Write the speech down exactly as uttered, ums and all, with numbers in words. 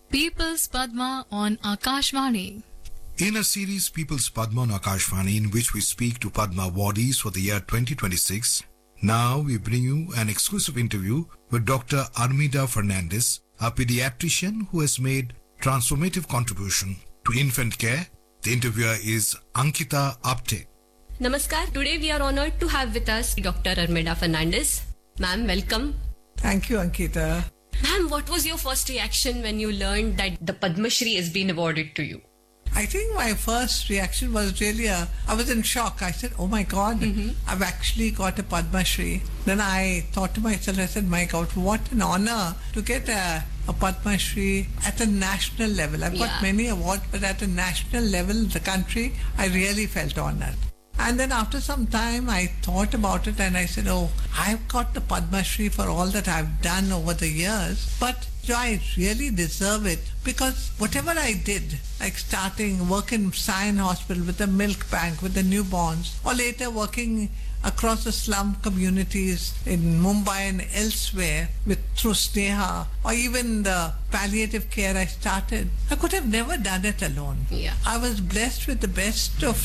People's Padma on Akashvani. In a series People's Padma on Akashvani, in which we speak to Padma awardees for the year twenty twenty-six, now we bring you an exclusive interview with Doctor Armida Fernandez, a pediatrician who has made transformative contribution to infant care. The interviewer is Ankita Apte. Namaskar. Today we are honored to have with us Doctor Armida Fernandez. Ma'am, welcome. Thank you, Ankita. Ma'am, what was your first reaction when you learned that the Padma Shri has been awarded to you? I think my first reaction was really, a, I was in shock. I said, oh my God, mm-hmm. I've actually got a Padma Shri. Then I thought to myself, I said, my God, what an honor to get a, a Padma Shri at a national level. I've got yeah. many awards, but at a national level, the country, I really felt honored. And then after some time, I thought about it and I said, oh, I've got the Padma Shri for all that I've done over the years, but do I really deserve it? Because whatever I did, like starting work in Sion Hospital with the milk bank, with the newborns, or later working across the slum communities in Mumbai and elsewhere with through Sneha, or even the palliative care I started, I could have never done it alone. Yeah. I was blessed with the best of